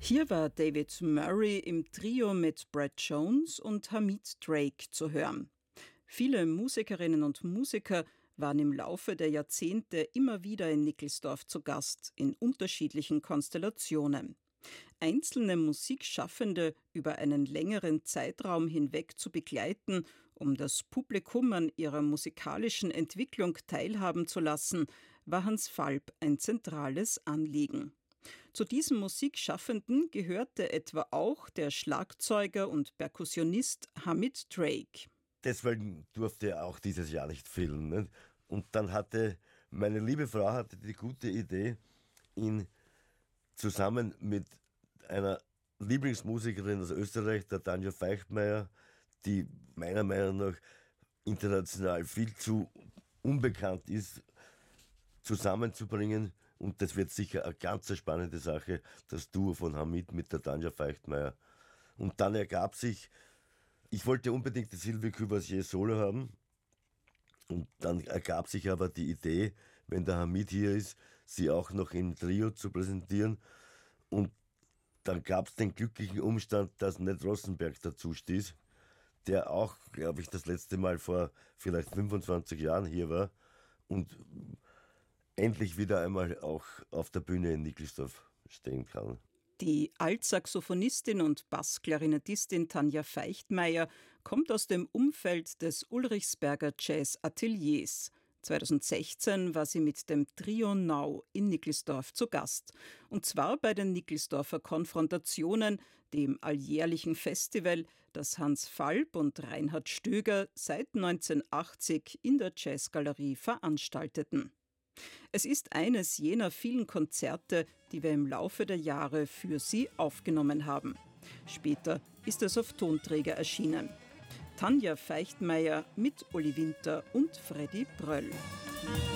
Hier war David Murray im Trio mit Brad Jones und Hamid Drake zu hören. Viele Musikerinnen und Musiker waren im Laufe der Jahrzehnte immer wieder in Nickelsdorf zu Gast, in unterschiedlichen Konstellationen. Einzelne Musikschaffende über einen längeren Zeitraum hinweg zu begleiten, um das Publikum an ihrer musikalischen Entwicklung teilhaben zu lassen, war Hans Falb ein zentrales Anliegen. Zu diesen Musikschaffenden gehörte etwa auch der Schlagzeuger und Perkussionist Hamid Drake. Deswegen durfte er auch dieses Jahr nicht fehlen. Nicht? Und dann hatte meine liebe Frau die gute Idee, ihn zusammen mit einer Lieblingsmusikerin aus Österreich, der Tanja Feichtmeier, die meiner Meinung nach international viel zu unbekannt ist, zusammenzubringen. Und das wird sicher eine ganz spannende Sache, das Duo von Hamid mit der Tanja Feichtmeier. Und dann ergab sich, ich wollte unbedingt die Sylvie Courvoisier Solo haben. Und dann ergab sich aber die Idee, wenn der Hamid hier ist, sie auch noch im Trio zu präsentieren. Und dann gab es den glücklichen Umstand, dass Ned Rossenberg dazu stieß, der auch, glaube ich, das letzte Mal vor vielleicht 25 Jahren hier war und endlich wieder einmal auch auf der Bühne in Nickelsdorf stehen kann. Die Altsaxophonistin und Bassklarinettistin Tanja Feichtmeier kommt aus dem Umfeld des Ulrichsberger Jazz Ateliers. 2016 war sie mit dem Trio Now in Nickelsdorf zu Gast. Und zwar bei den Nickelsdorfer Konfrontationen, dem alljährlichen Festival, das Hans Falb und Reinhard Stöger seit 1980 in der Jazzgalerie veranstalteten. Es ist eines jener vielen Konzerte, die wir im Laufe der Jahre für sie aufgenommen haben. Später ist es auf Tonträger erschienen. Tanja Feichtmeier mit Uli Winter und Freddy Bröll.